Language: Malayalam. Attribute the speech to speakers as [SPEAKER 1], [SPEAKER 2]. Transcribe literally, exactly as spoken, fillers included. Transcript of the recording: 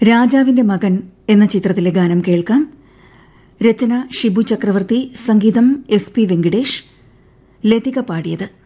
[SPEAKER 1] രാജാവിന്റെ മകൻ എന്ന ചിത്രത്തിലെ ഗാനം കേൾക്കാം. രചന ഷിബു ചക്രവർത്തി, സംഗീതം എസ് പി വെങ്കിടേഷ്, ലതിക പാടിയത്.